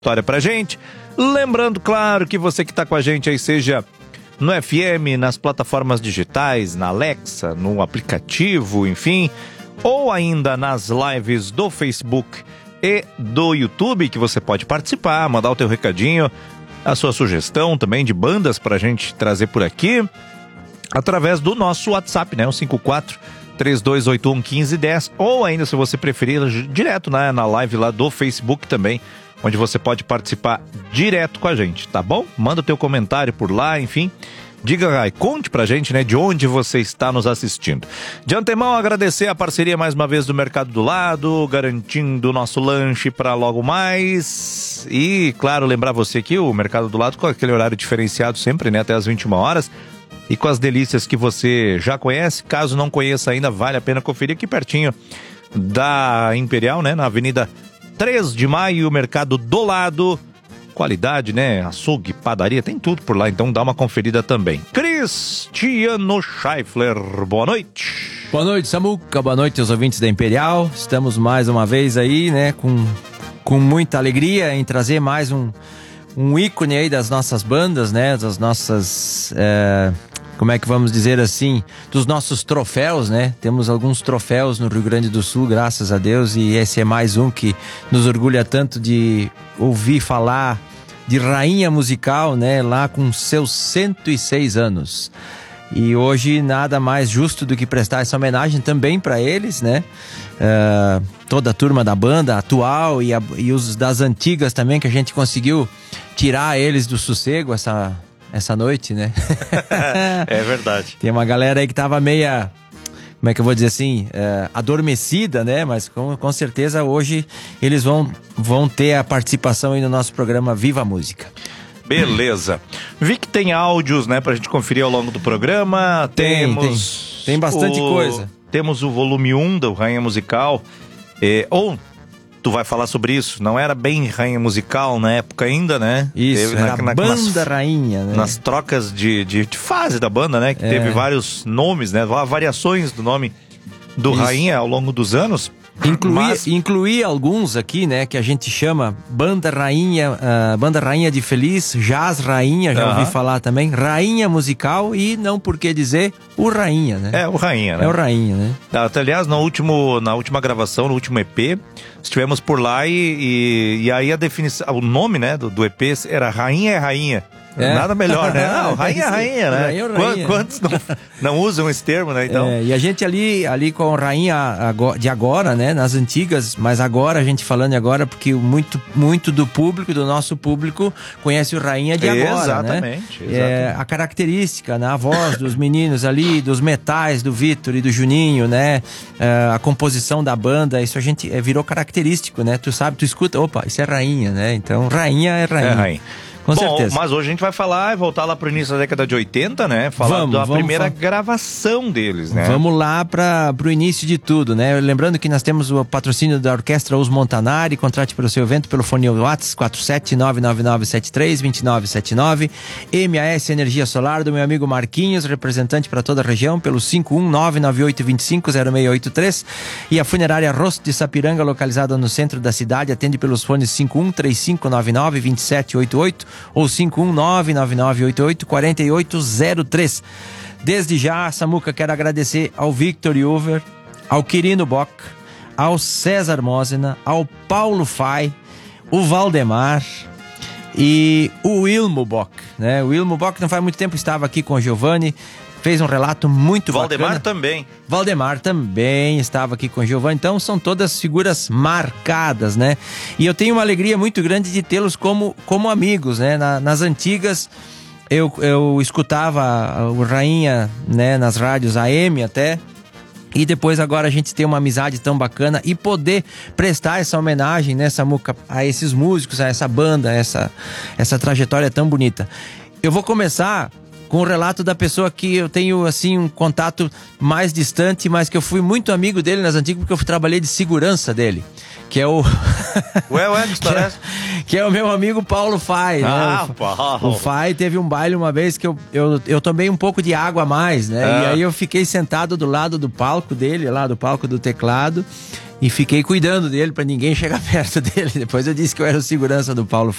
História pra gente. Lembrando, claro, que você que tá com a gente aí, seja no FM, nas plataformas digitais, na Alexa, no aplicativo, enfim, ou ainda nas lives do Facebook e do YouTube, que você pode participar, mandar o teu recadinho, a sua sugestão também de bandas pra gente trazer por aqui, através do nosso WhatsApp, né, o 54-3281-1510, ou ainda, se você preferir, direto, né, na live lá do Facebook também, onde você pode participar direto com a gente, tá bom? Manda o teu comentário por lá, enfim. Diga aí, conte pra gente, né, de onde você está nos assistindo. De antemão, agradecer a parceria mais uma vez do Mercado do Lado, garantindo o nosso lanche para logo mais. E, claro, lembrar você que o Mercado do Lado com aquele horário diferenciado sempre, né, até as 21 horas. E com as delícias que você já conhece. Caso não conheça ainda, vale a pena conferir aqui pertinho da Imperial, né, na Avenida 3 de Maio, Mercado do Lado. Qualidade, né? Açougue, padaria, tem tudo por lá, então dá uma conferida também. Cristiano Scheifler, boa noite. Boa noite, Samuca, boa noite aos ouvintes da Imperial. Estamos mais uma vez aí, né, com muita alegria em trazer mais um ícone aí das nossas bandas, né, das nossas... como é que vamos dizer assim, dos nossos troféus, né? Temos alguns troféus no Rio Grande do Sul, graças a Deus, e esse é mais um que nos orgulha tanto de ouvir falar de rainha musical, né? Lá com seus 106 anos. E hoje nada mais justo do que prestar essa homenagem também para eles, né? Toda a turma da banda atual e os das antigas também, que a gente conseguiu tirar eles do sossego essa noite, né? É verdade. Tem uma galera aí que tava meia, como é que eu vou dizer assim, adormecida, né? Mas com certeza hoje eles vão ter a participação aí no nosso programa Viva a Música. Beleza. Vi que tem áudios, né, pra gente conferir ao longo do programa. Tem bastante coisa. Temos o volume 1 do Rainha Musical. Tu vai falar sobre isso? Não era bem rainha musical na época ainda, né? Isso, era banda rainha, né? Nas trocas de fase da banda, né? Que teve vários nomes, né? Variações do nome do Isso. Rainha ao longo dos anos. Incluí alguns aqui, né? Que a gente chama Banda Rainha de Feliz, Jazz Rainha, já ouvi falar também. Rainha Musical e não por que dizer o Rainha, né? É o Rainha, né? É o Rainha, né? Aliás, na última gravação, no último EP, estivemos por lá e aí a definição, o nome, né, do EP era Rainha é Rainha. Nada melhor, né? Não, rainha é rainha, né? Rainha. Quantos não usam esse termo, né? Então... e a gente ali com rainha de agora, né? Nas antigas, mas agora, a gente falando agora, porque muito do público, do nosso público, conhece o rainha de agora, Exatamente. A característica, né? A voz dos meninos ali, dos metais, do Vitor e do Juninho, né? A composição da banda, isso a gente virou característico, né? Tu sabe, tu escuta, opa, isso é rainha, né? Então, rainha é rainha. É rainha. Com certeza. Mas hoje a gente vai falar e voltar lá pro início da década de 80, né? Falar da primeira gravação deles, né? Vamos lá pro início de tudo, né? Lembrando que nós temos o patrocínio da Orquestra Os Montanari. Contrate para o seu evento pelo fone WhatsApp 47999732979. MAS Energia Solar do meu amigo Marquinhos, representante para toda a região, pelo 51998250683. E a Funerária Rosto de Sapiranga, localizada no centro da cidade, atende pelos fones 5135992788 ou 51999884803. Desde já, Samuca, quero agradecer ao Victor Uver, ao Quirino Bock, ao César Mosena, ao Paulo Fai, o Valdemar e o Wilmo Bock, né? O Wilmo Bock não faz muito tempo estava aqui com o Giovanni, fez um relato muito Valdemar bacana. Valdemar também estava aqui com o Giovanni. Então são todas figuras marcadas, né? E eu tenho uma alegria muito grande de tê-los como amigos, né? Nas antigas eu escutava o Rainha, né, nas rádios AM até. E depois agora a gente tem uma amizade tão bacana e poder prestar essa homenagem, né, Samuca, a esses músicos, a essa banda, essa trajetória tão bonita. Eu vou começar com o relato da pessoa que eu tenho, assim, um contato mais distante, mas que eu fui muito amigo dele nas antigas, porque eu trabalhei de segurança dele, que é o... que é o meu amigo Paulo Fai, né? O Fai teve um baile uma vez que eu tomei um pouco de água a mais, né? E aí eu fiquei sentado do lado do palco dele, lá do palco do teclado, e fiquei cuidando dele pra ninguém chegar perto dele. Depois eu disse que eu era o segurança do Paulo